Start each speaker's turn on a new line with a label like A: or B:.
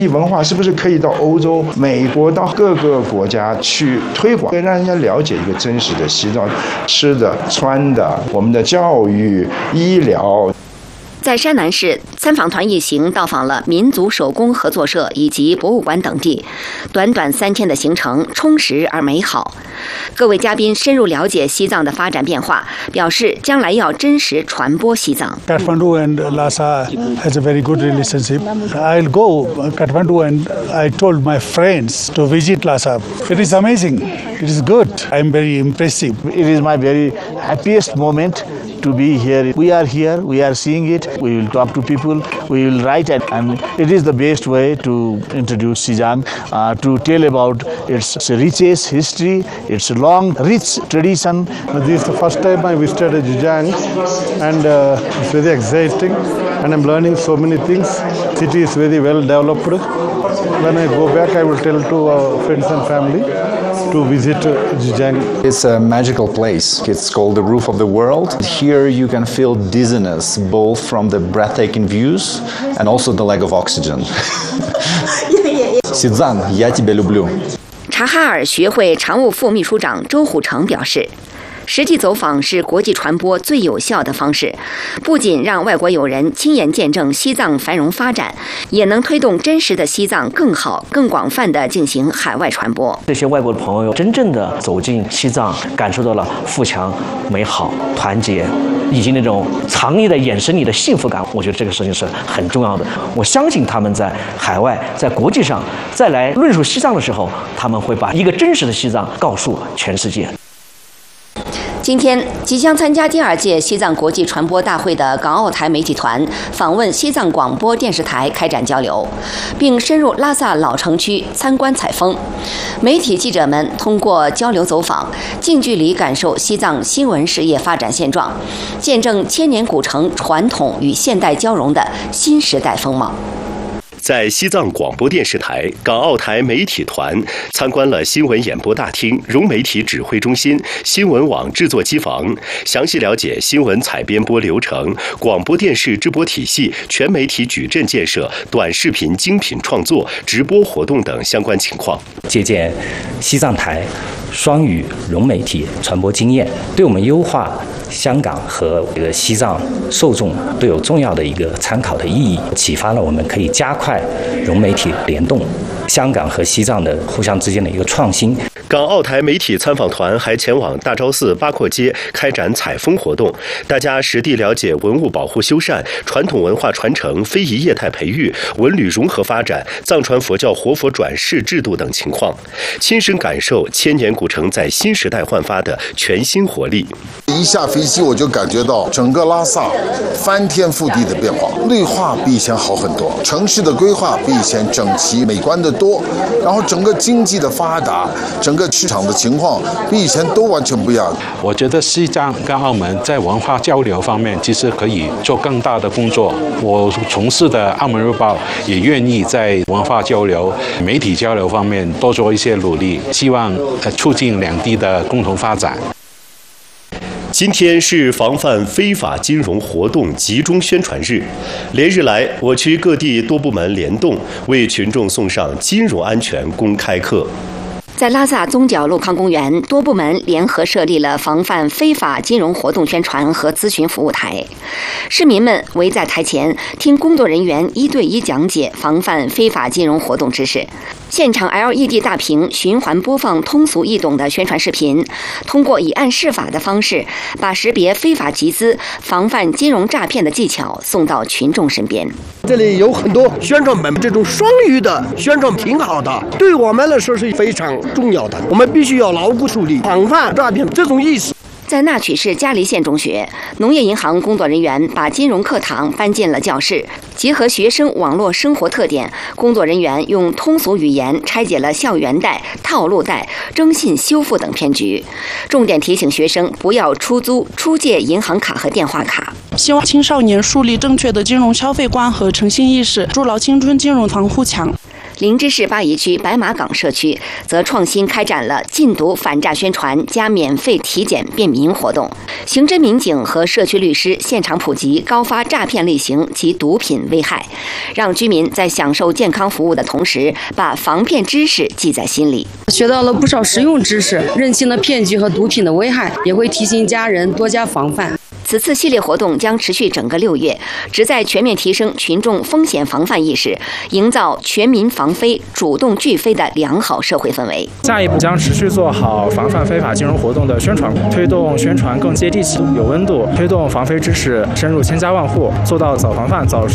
A: 文化是不是可以到欧洲、美国，到各个国家去推广，让人家了解一个真实的西藏吃的、穿的，我们的教育、医疗。
B: 在山南市，参访团一行到访了民族手工合作社以及博物馆等地，短短3天的行程充实而美好。各位嘉宾深入了解西藏的发展变化，表示将来要真实传播西藏。
C: Kathmandu and Lhasa has a very good relationship. I'll go Kathmandu and I told my friends to visit Lhasa. It is amazing. It is good. I'm very impressive.
D: It is my very happiest moment to be here. We are here, we are seeing it, we will talk to people, we will write, and it is the best way to introduce Xizang, to tell about its riches, history, its long, rich tradition.
C: This is the first time I visited Xizang, and it's very exciting, and I'm learning so many things. City is very well developed. When I go back, I will tell to friends and family to visit Xizang.
E: It's a magical place. It's called the roof of the world. Here you can feel dizziness both from the breathtaking views and also the lack of oxygen. Xizang, я тебя люблю.
B: 察哈尔学会常务副秘书长周虎成表示，实际走访是国际传播最有效的方式，不仅让外国友人亲眼见证西藏繁荣发展，也能推动真实的西藏更好、更广泛地进行海外传播。
F: 这些外国的朋友真正的走进西藏，感受到了富强、美好、团结，以及那种藏匿在眼神里的幸福感。我觉得这个事情是很重要的。我相信他们在海外、在国际上再来论述西藏的时候，他们会把一个真实的西藏告诉全世界。
B: 今天，即将参加第2届西藏国际传播大会的港澳台媒体团访问西藏广播电视台开展交流，并深入拉萨老城区参观采风。媒体记者们通过交流走访，近距离感受西藏新闻事业发展现状，见证千年古城传统与现代交融的新时代风貌。
G: 在西藏广播电视台港澳台媒体团参观了新闻演播大厅、融媒体指挥中心、新闻网制作机房，详细了解新闻采编播流程、广播电视制播体系、全媒体矩阵建设、短视频精品创作、直播活动等相关情况。
H: 借鉴西藏台双语融媒体传播经验，对我们优化香港和这个西藏受众都有重要的一个参考的意义，启发了我们可以加快融媒体联动，香港和西藏的互相之间的一个创新。
G: 港澳台媒体参访团还前往大昭寺八廓街开展采风活动，大家实地了解文物保护修缮、传统文化传承、非遗业态培育、文旅融合发展、藏传佛教活佛转世制度等情况，亲身感受千年古城在新时代焕发的全新活力。
I: 一下飞机我就感觉到整个拉萨翻天覆地的变化，绿化比以前好很多，城市的规划比以前整齐美观的多，然后整个经济的发达，整个市场的情况比以前都完全不一样。
J: 我觉得西藏跟澳门在文化交流方面其实可以做更大的工作。我从事的澳门日报也愿意在文化交流、媒体交流方面多做一些努力，希望促进两地的共同发展。
G: 今天是防范非法金融活动集中宣传日，连日来，我区各地多部门联动，为群众送上金融安全公开课。
B: 在拉萨宗角路康公园，多部门联合设立了防范非法金融活动宣传和咨询服务台，市民们围在台前听工作人员1对1讲解防范非法金融活动知识。现场 LED 大屏循环播放通俗易懂的宣传视频，通过以案释法的方式，把识别非法集资、防范金融诈骗的技巧送到群众身边。
K: 这里有很多宣传本，这种双语的宣传挺好的，对我们来说是非常重要的，我们必须要牢固树立防范诈骗这种意识。
B: 在那曲市嘉梨县中学，农业银行工作人员把金融课堂搬进了教室，结合学生网络生活特点，工作人员用通俗语言拆解了校园贷、套路贷、征信修复等骗局，重点提醒学生不要出租、出借银行卡和电话卡。
L: 希望青少年树立正确的金融消费观和诚信意识，筑牢青春金融防护墙。
B: 灵芝市巴宜区白马岗社区则创新开展了禁毒反诈宣传加免费体检便民活动，刑侦民警和社区律师现场普及高发诈骗类型及毒品危害，让居民在享受健康服务的同时，把防骗知识记在心里。
L: 学到了不少实用知识，认清了骗局和毒品的危害，也会提醒家人多加防范。
B: 此次系列活动将持续整个6月，旨在全面提升群众风险防范意识，营造全民防非、主动拒非的良好社会氛围。
M: 下一步将持续做好防范非法金融活动的宣传，推动宣传更接地气、有温度，推动防非知识深入千家万户，做到早防范、早